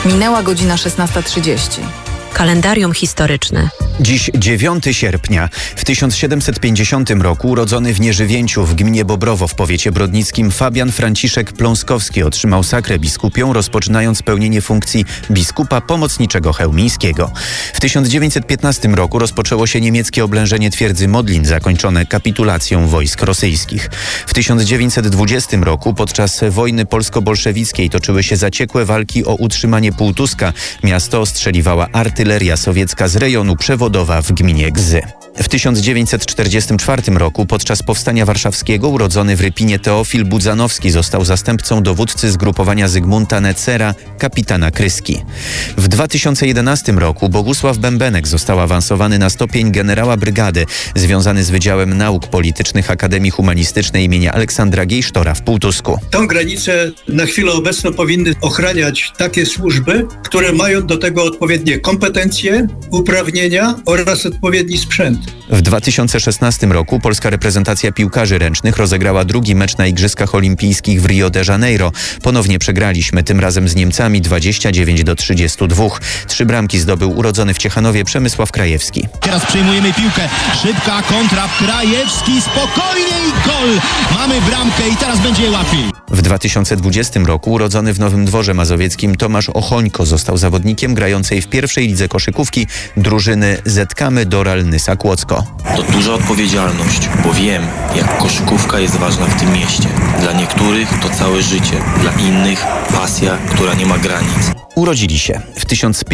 Minęła godzina 16:30. Kalendarium historyczne. Dziś 9 sierpnia. W 1750 roku urodzony w Nieżywięciu w gminie Bobrowo w powiecie brodnickim Fabian Franciszek Pląskowski otrzymał sakrę biskupią, rozpoczynając pełnienie funkcji biskupa pomocniczego chełmińskiego. W 1915 roku rozpoczęło się niemieckie oblężenie twierdzy Modlin, zakończone kapitulacją wojsk rosyjskich. W 1920 roku podczas wojny polsko-bolszewickiej toczyły się zaciekłe walki o utrzymanie Półtuska. Miasto ostrzeliwała artyleria sowiecka z rejonu Przewodowa w gminie Gzy. W 1944 roku podczas Powstania Warszawskiego urodzony w Rypinie Teofil Budzanowski został zastępcą dowódcy zgrupowania Zygmunta Necera, kapitana Kryski. W 2011 roku Bogusław Bębenek został awansowany na stopień generała brygady, związany z Wydziałem Nauk Politycznych Akademii Humanistycznej im. Aleksandra Gejsztora w Półtusku. Tą granicę na chwilę obecną powinny ochraniać takie służby, które mają do tego odpowiednie kompetencje, uprawnienia oraz odpowiedni sprzęt. W 2016 roku polska reprezentacja piłkarzy ręcznych rozegrała drugi mecz na Igrzyskach Olimpijskich w Rio de Janeiro. Ponownie przegraliśmy, tym razem z Niemcami 29-32. 3 bramki zdobył urodzony w Ciechanowie Przemysław Krajewski. Teraz przejmujemy piłkę. Szybka kontra. Krajewski spokojnie i gol. Mamy bramkę i teraz będzie łatwiej. W 2020 roku urodzony w Nowym Dworze Mazowieckim Tomasz Ochońko został zawodnikiem grającej w pierwszej lidze koszykówki drużyny ZKmy Doral Nysa Kłodzko. To duża odpowiedzialność, bo wiem, jak koszykówka jest ważna w tym mieście. Dla niektórych to całe życie, dla innych pasja, która nie ma granic. Urodzili się w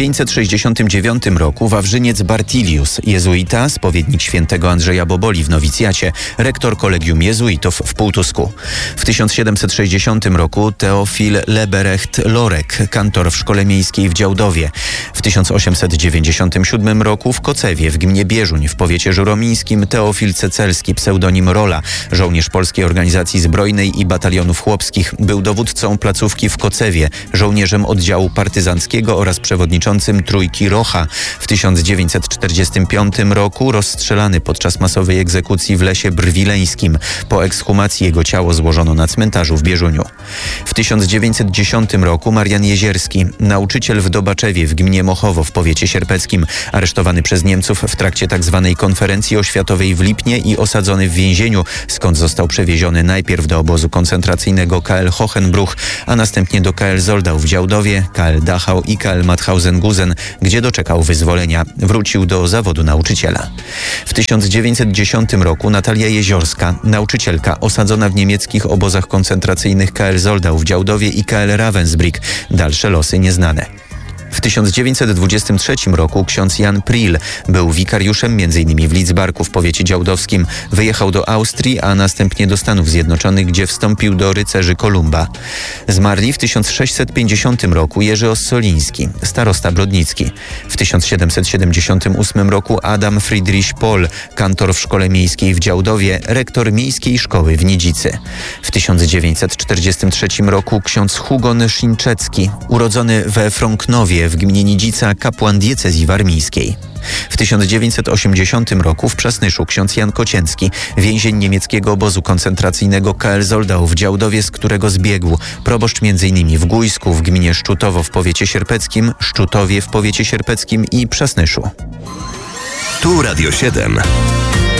1569 roku Wawrzyniec Bartilius, jezuita, spowiednik świętego Andrzeja Boboli w nowicjacie, rektor Kolegium Jezuitów w Półtusku. W 1760 roku Teofil Leberecht Lorek, kantor w szkole miejskiej w Działdowie. W 1897 roku w Kocewie w gminie Bieżuń w powiecie żuromińskim Teofil Cecelski, pseudonim Rola, żołnierz Polskiej Organizacji Zbrojnej i Batalionów Chłopskich. Był dowódcą placówki w Kocewie, żołnierzem oddziału partyzanckiego oraz przewodniczącym Trójki Rocha. W 1945 roku rozstrzelany podczas masowej egzekucji w lesie brwileńskim. Po ekshumacji jego ciało złożono na cmentarzu w Bieżuniu. W 1910 roku Marian Jezierski, nauczyciel w Dobaczewie w gminie Mochowo w powiecie sierpeckim, aresztowany przez Niemców w trakcie tzw. konferencji oświatowej w Lipnie i osadzony w więzieniu, skąd został przewieziony najpierw do obozu koncentracyjnego KL Hohenbruch, a następnie do KL Zoldau w Działdowie, KL Dachau i KL Mauthausen-Gusen, gdzie doczekał wyzwolenia. Wrócił do zawodu nauczyciela. W 1910 roku Natalia Jeziorska, nauczycielka osadzona w niemieckich obozach koncentracyjnych KL Zoldau w Działdowie i KL Ravensbrück. Dalsze losy nieznane. W 1923 roku ksiądz Jan Pril był wikariuszem m.in. w Lidzbarku w powiecie działdowskim. Wyjechał do Austrii, a następnie do Stanów Zjednoczonych, gdzie wstąpił do rycerzy Kolumba. Zmarli w 1650 roku Jerzy Ossoliński, starosta brodnicki. W 1778 roku Adam Friedrich Pohl, kantor w szkole miejskiej w Działdowie, rektor miejskiej szkoły w Nidzicy. W 1943 roku ksiądz Hugon Szyńczecki, urodzony we Frąknowie w gminie Nidzica, kapłan diecezji warmińskiej. W 1980 roku w Przasnyszu ksiądz Jan Kocięcki, więzień niemieckiego obozu koncentracyjnego KL Zoldau w Działdowie, z którego zbiegł. Proboszcz m.in. w Gujsku w gminie Szczutowo w powiecie sierpeckim, Szczutowie w powiecie sierpeckim i Przasnyszu. Tu Radio 7.